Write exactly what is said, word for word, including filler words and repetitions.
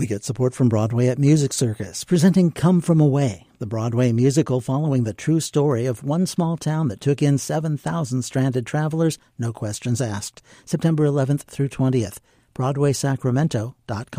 We get support from Broadway at Music Circus, presenting Come From Away, the Broadway musical following the true story of one small town that took in seven thousand stranded travelers, no questions asked. September eleventh through twentieth. Broadway Sacramento dot com.